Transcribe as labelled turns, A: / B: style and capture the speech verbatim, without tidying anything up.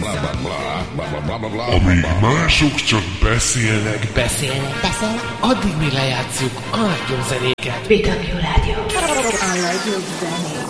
A: Amíg mások csak beszélnek,
B: Beszélnek, beszélnek,
C: Addig mi lejátszuk a legjobb zenéket.
B: bé dupla vé Rádió.
D: A legjobb zenék.